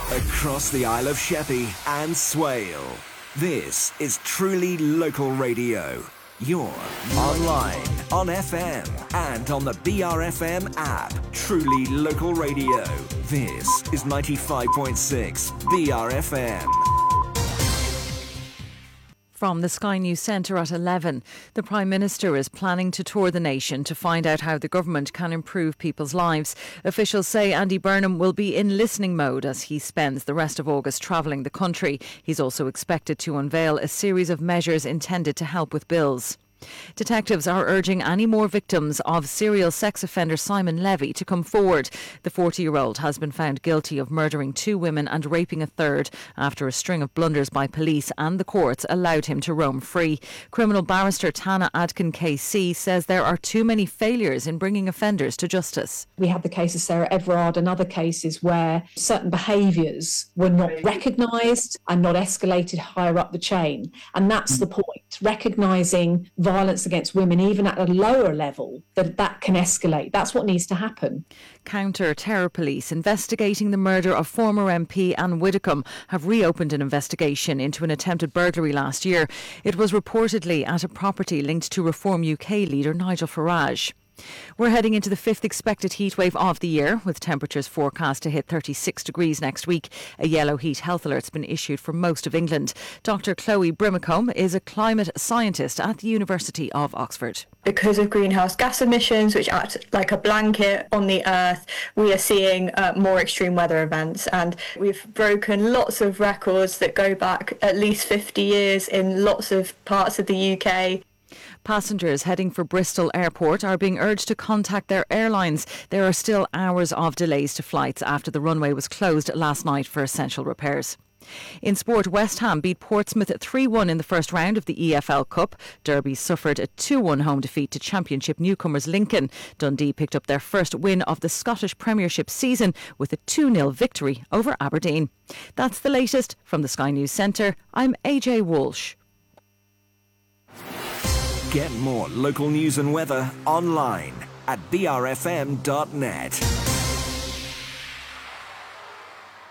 Across the Isle of Sheppey and Swale, this is Truly Local Radio. You're online, on FM, and on the BRFM app. Truly Local Radio. This is 95.6 BRFM. From the Sky News Centre at 11, the Prime Minister is planning to tour the nation to find out how the government can improve people's lives. Officials say Andy Burnham will be in listening mode as he spends the rest of August travelling the country. He's also expected to unveil a series of measures intended to help with bills. Detectives are urging any more victims of serial sex offender Simon Levy to come forward. The 40-year-old has been found guilty of murdering 2 women and raping a third after a string of blunders by police and the courts allowed him to roam free. Criminal barrister Tana Adkin KC says there are too many failures in bringing offenders to justice. We had the case of Sarah Everard and other cases where certain behaviours were not recognised and not escalated higher up the chain. And that's the point, recognising violence against women, even at a lower level, that can escalate. That's what needs to happen. Counter-terror police investigating the murder of former MP Anne Widdecombe have reopened an investigation into an attempted burglary last year. It was reportedly at a property linked to Reform UK leader Nigel Farage. We're heading into the 5th expected heatwave of the year, with temperatures forecast to hit 36 degrees next week. A yellow heat health alert's been issued for most of England. Dr Chloe Brimacombe is a climate scientist at the University of Oxford. Because of greenhouse gas emissions, which act like a blanket on the earth, we are seeing more extreme weather events, and we've broken lots of records that go back at least 50 years in lots of parts of the UK. Passengers heading for Bristol Airport are being urged to contact their airlines. There are still hours of delays to flights after the runway was closed last night for essential repairs. In sport, West Ham beat Portsmouth 3-1 in the first round of the EFL Cup. Derby suffered a 2-1 home defeat to Championship newcomers Lincoln. Dundee picked up their first win of the Scottish Premiership season with a 2-0 victory over Aberdeen. That's the latest from the Sky News Centre. I'm AJ Walsh. Get more local news and weather online at brfm.net.